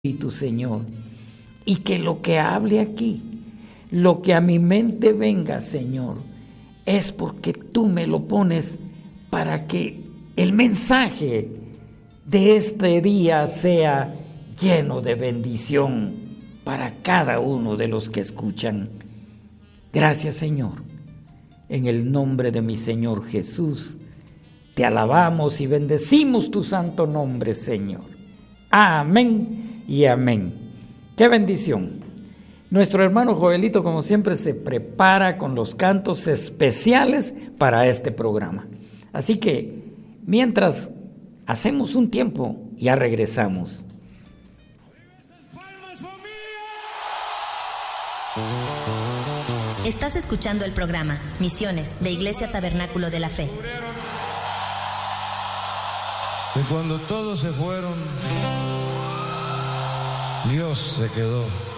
Espíritu, Señor, y que lo que hable aquí, lo que a mi mente venga, Señor, es porque tú me lo pones para que el mensaje de este día sea lleno de bendición para cada uno de los que escuchan. Gracias, Señor. En el nombre de mi Señor Jesús, te alabamos y bendecimos tu santo nombre, Señor. Amén y amén. ¡Qué bendición! Nuestro hermano Joelito, como siempre, se prepara con los cantos especiales para este programa. Así que, mientras hacemos un tiempo, ya regresamos. Estás escuchando el programa Misiones de Iglesia Tabernáculo de la Fe. Y cuando todos se fueron, Dios se quedó.